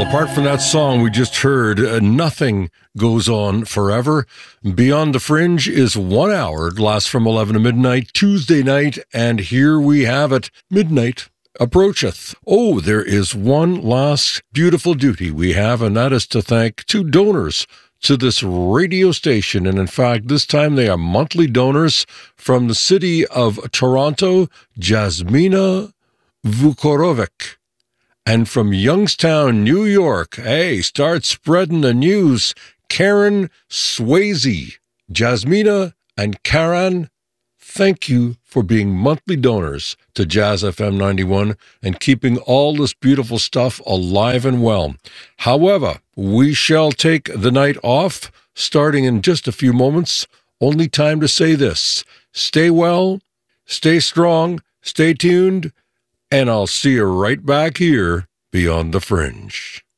Apart from that song we just heard, nothing goes on forever. Beyond the Fringe is 1 hour. It lasts from 11 to midnight, Tuesday night, and here we have it. Midnight approacheth. Oh, there is one last beautiful duty we have, and that is to thank two donors to this radio station. And in fact, this time they are monthly donors from the city of Toronto, Jasmina Vukorovic. And from Youngstown, New York, hey, start spreading the news, Karen Swayze. Jasmina and Karen, thank you for being monthly donors to Jazz FM 91 and keeping all this beautiful stuff alive and well. However, we shall take the night off, starting in just a few moments. Only time to say this: stay well, stay strong, stay tuned, and I'll see you right back here beyond the Fringe.